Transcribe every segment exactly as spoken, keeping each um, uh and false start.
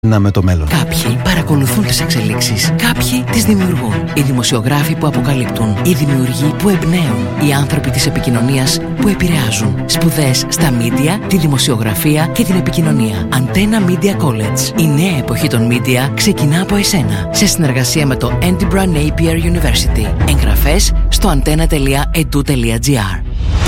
με το μέλλον. Κάποιοι παρακολουθούν τις εξελίξεις. Κάποιοι τις δημιουργούν. Οι δημοσιογράφοι που αποκαλύπτουν. Οι δημιουργοί που εμπνέουν. Οι άνθρωποι της επικοινωνίας που επηρεάζουν. Σπουδές στα μίντια, τη δημοσιογραφία και την επικοινωνία. Antenna Media College. Η νέα εποχή των μίντια ξεκινά από εσένα. Σε συνεργασία με το Edinburgh Napier University. Εγγραφές στο antenna τελεία edu τελεία gr.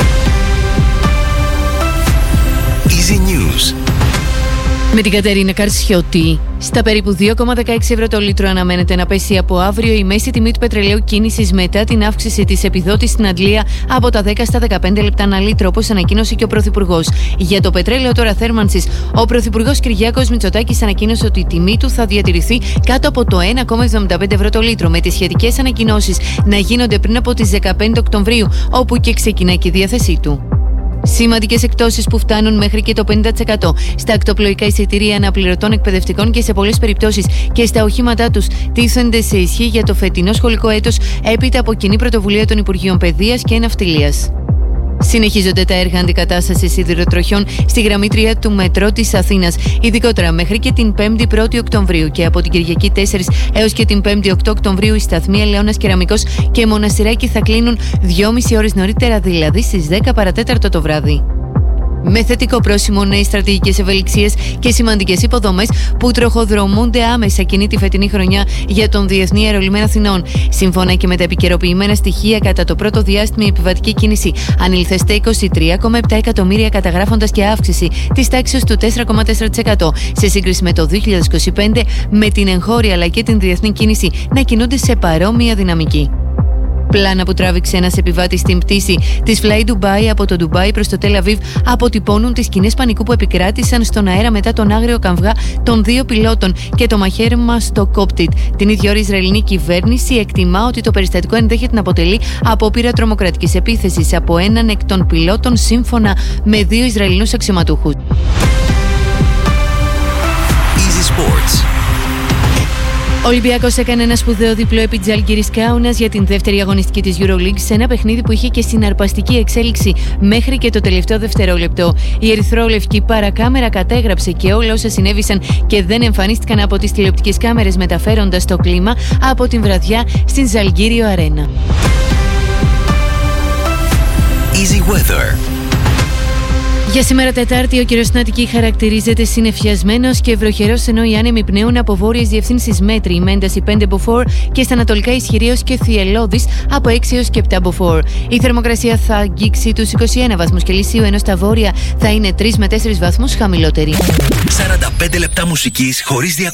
Easy News. Με την Κατερίνα Καρσιώτη. Στα περίπου δύο κόμμα δεκαέξι ευρώ το λίτρο αναμένεται να πέσει από αύριο η μέση τιμή του πετρελαίου κίνησης μετά την αύξηση της επιδότησης στην Αντλία από τα δέκα στα δεκαπέντε λεπτά ανά λίτρο, όπως ανακοίνωσε και ο Πρωθυπουργός. Για το πετρέλαιο τώρα θέρμανσης, ο Πρωθυπουργός Κυριάκος Μητσοτάκης ανακοίνωσε ότι η τιμή του θα διατηρηθεί κάτω από το ένα κόμμα εβδομήντα πέντε ευρώ το λίτρο, με τις σχετικές ανακοινώσεις να γίνονται πριν από τις δεκαπέντε Οκτωβρίου, όπου και ξεκινάει και η διάθεσή του. Σημαντικές εκτόσεις που φτάνουν μέχρι και το πενήντα τοις εκατό στα ακτοπλοϊκά εισιτήρια αναπληρωτών εκπαιδευτικών και σε πολλές περιπτώσεις και στα οχήματά τους τίθενται σε ισχύ για το φετινό σχολικό έτος έπειτα από κοινή πρωτοβουλία των Υπουργείων Παιδείας και Ναυτιλίας. Συνεχίζονται τα έργα αντικατάστασης σιδηροτροχιών στη γραμμή τρία του μετρό της Αθήνας, ειδικότερα μέχρι και την πέμπτη πρώτη Οκτωβρίου και από την Κυριακή τέσσερα έως και την πέμπτη οκτώ Οκτωβρίου οι σταθμοί Ελαιώνας Κεραμικός και Μοναστηράκι θα κλείνουν δυόμιση ώρες νωρίτερα, δηλαδή στις δέκα παρατέταρτο το βράδυ. Με θετικό πρόσημο νέες στρατηγικές ευελιξίες και σημαντικές υποδομές που τροχοδρομούνται άμεσα κοινή τη φετινή χρονιά για τον Διεθνή Αερολιμένα Αθηνών. Σύμφωνα και με τα επικαιροποιημένα στοιχεία, κατά το πρώτο διάστημα η επιβατική κίνηση ανήλθε στα είκοσι τρία κόμμα επτά εκατομμύρια, καταγράφοντας και αύξηση της τάξης του τέσσερα κόμμα τέσσερα τοις εκατό σε σύγκριση με το δύο χιλιάδες είκοσι πέντε, με την εγχώρια αλλά και την διεθνή κίνηση να κινούνται σε παρόμοια δυναμική. Πλάνα που τράβηξε ένας επιβάτης στην πτήση της Fly Dubai από το Ντουμπάι προς το Τελ Αβίβ αποτυπώνουν τις σκηνές πανικού που επικράτησαν στον αέρα μετά τον άγριο καυγά των δύο πιλότων και το μαχαίρεμα στο κόκπιτ. Την ίδια ώρα η Ισραηλινή κυβέρνηση εκτιμά ότι το περιστατικό ενδέχεται να αποτελεί απόπειρα τρομοκρατικής επίθεσης από έναν εκ των πιλότων, σύμφωνα με δύο Ισραηλινούς αξιωματούχους. Easy Sports. Ο Ολυμπιακός έκανε ένα σπουδαίο διπλό επί Τζαλγκίρις Κάουνας για την δεύτερη αγωνιστική της EuroLeague σε ένα παιχνίδι που είχε και συναρπαστική εξέλιξη μέχρι και το τελευταίο δευτερόλεπτο. Η ερυθρόλευκη παρακάμερα κατέγραψε και όλα όσα συνέβησαν και δεν εμφανίστηκαν από τις τηλεοπτικές κάμερες, μεταφέροντας το κλίμα από την βραδιά στην Ζαλγκίριο Αρένα. Easy Weather. Για σήμερα Τετάρτη, ο καιρός στην Αττική χαρακτηρίζεται συννεφιασμένος και βροχερός, ενώ οι άνεμοι πνέουν από βόρειες διευθύνσεις μέτρη με ένταση πέντε μποφόρ και στα ανατολικά ισχυρός και θυελλώδης από έξι έως και επτά μποφόρ. Η θερμοκρασία θα αγγίξει τους είκοσι ένα βαθμούς Κελσίου, ενώ στα βόρεια θα είναι τρεις με τέσσερις βαθμούς χαμηλότερη. σαράντα πέντε λεπτά μουσικής χωρίς διακοπές.